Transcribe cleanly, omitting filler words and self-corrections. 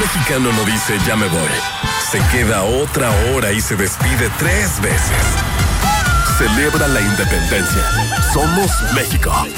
mexicano no dice ya me voy. Se queda otra hora y se despide 3 veces. Celebra la independencia. Somos México.